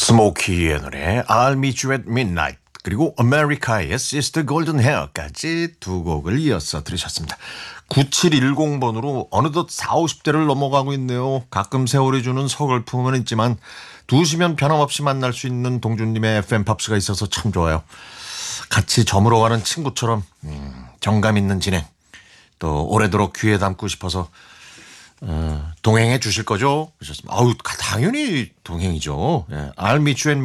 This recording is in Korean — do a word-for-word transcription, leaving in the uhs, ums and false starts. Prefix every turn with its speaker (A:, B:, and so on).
A: 스모키의 노래 I'll Meet You at Midnight 그리고 아메리카의 Sister Golden Hair까지 두 곡을 이어서 들으셨습니다. 구칠일공 번으로 어느덧 사오십 대를 넘어가고 있네요. 가끔 세월이 주는 서글픔은 있지만 두 시면 변함없이 만날 수 있는 동준님의 에프엠 팝스가 있어서 참 좋아요. 같이 저물어가는 친구처럼 음, 정감 있는 진행 또 오래도록 귀에 담고 싶어서 어, 동행해 주실 거죠? 그러셨습니다. 아우 당연히 동행이죠. 예, I'll Meet You at